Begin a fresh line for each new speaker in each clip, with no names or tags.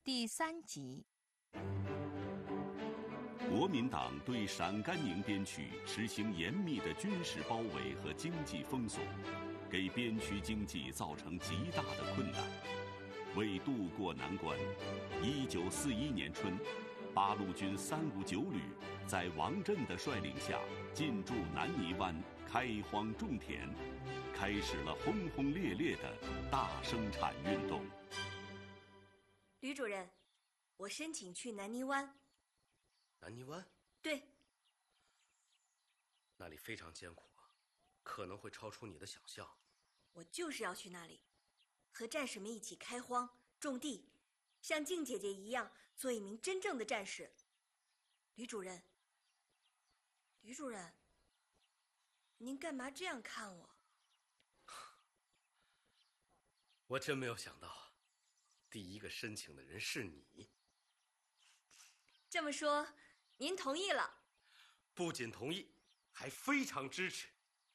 第3集。
国民党对陕甘宁边区实行严密的军事包围和经济封锁，给边区经济造成极大的困难。为渡过难关，1941年春，八路军359旅在王震的率领下进驻南泥湾，开荒种田，开始了轰轰烈烈的大生产运动。
吕主任，我申请去南泥湾。
南泥湾？
对。
那里非常艰苦啊，可能会超出你的想象。
我就是要去那里，和战士们一起开荒种地，像静姐姐一样做一名真正的战士。吕主任，您干嘛这样看我？
我真没有想到，第一个申请的人是你。
这么说，您同意了？
不仅同意，还非常支持。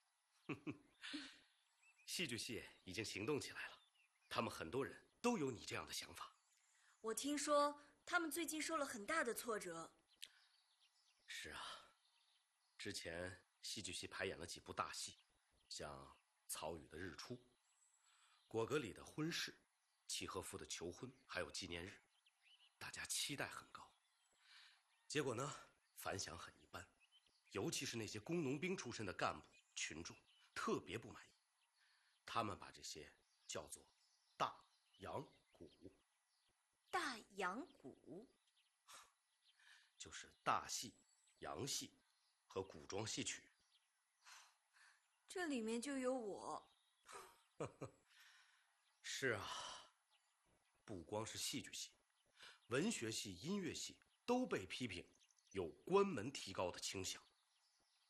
戏剧系已经行动起来了，他们很多人都有你这样的想法。
我听说他们最近受了很大的挫折。
是啊，之前戏剧系排演了几部大戏，像曹禺的《日出》，果戈里的《婚事》，契诃夫的《求婚》，还有纪念日，大家期待很高。结果呢，反响很一般，尤其是那些工农兵出身的干部群众特别不满意，他们把这些叫做大洋鼓。
大洋鼓
就是大戏、洋戏和古装戏曲。
这里面就有我。
是啊，不光是戏剧系，文学系、音乐系都被批评有关门提高的倾向。